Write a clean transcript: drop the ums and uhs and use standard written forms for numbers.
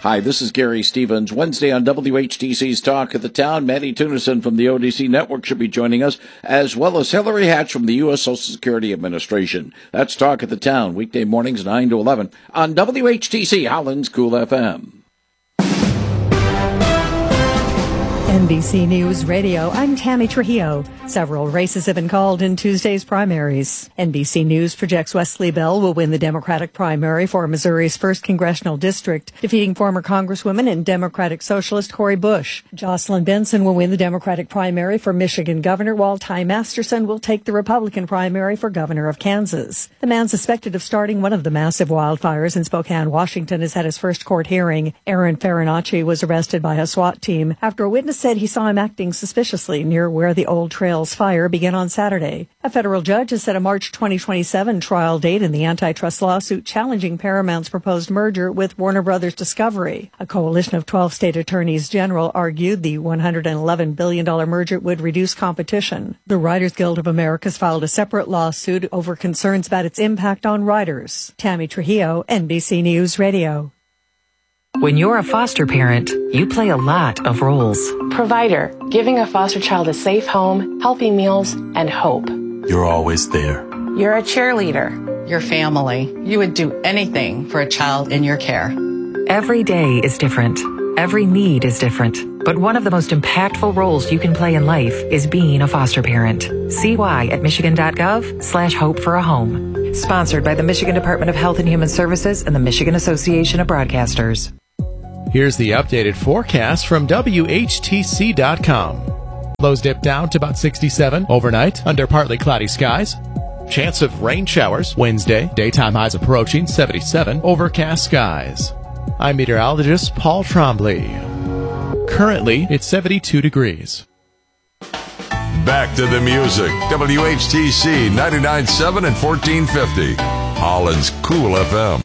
Hi, this is Gary Stevens. Wednesday on WHTC's Talk of the Town, Maddie Tunison from the ODC Network should be joining us, as well as Hillary Hatch from the U.S. Social Security Administration. That's Talk of the Town, weekday mornings 9 to 11 on WHTC, Holland's Cool FM. NBC News Radio, I'm Tammy Trujillo. Several races have been called in Tuesday's primaries. NBC News projects Wesley Bell will win the Democratic primary for Missouri's 1st congressional district, defeating former Congresswoman and Democratic Socialist Cori Bush. Jocelyn Benson will win the Democratic primary for Michigan governor, while Ty Masterson will take the Republican primary for governor of Kansas. The man suspected of starting one of the massive wildfires in Spokane, Washington, has had his first court hearing. Aaron Farinacci was arrested by a SWAT team after a witness said he saw him acting suspiciously near where the Old Trails fire began on Saturday. A federal judge has set a March 2027 trial date in the antitrust lawsuit challenging Paramount's proposed merger with Warner Brothers Discovery. A coalition of 12 state attorneys general argued the $111 billion merger would reduce competition. The Writers Guild of America has filed a separate lawsuit over concerns about its impact on writers. Tammy Trujillo, NBC News Radio. When you're a foster parent, you play a lot of roles. Provider, giving a foster child a safe home, healthy meals, and hope. You're always there. You're a cheerleader. Your family. You would do anything for a child in your care. Every day is different. Every need is different. But one of the most impactful roles you can play in life is being a foster parent. See why at michigan.gov/hope for a home. Sponsored by the Michigan Department of Health and Human Services and the Michigan Association of Broadcasters. Here's the updated forecast from WHTC.com. Lows dip down to about 67 overnight under partly cloudy skies. Chance of rain showers Wednesday. Daytime highs approaching 77. Overcast skies. I'm meteorologist Paul Trombley. Currently, it's 72 degrees. Back to the music. WHTC 99.7 and 1450. Holland's Cool FM.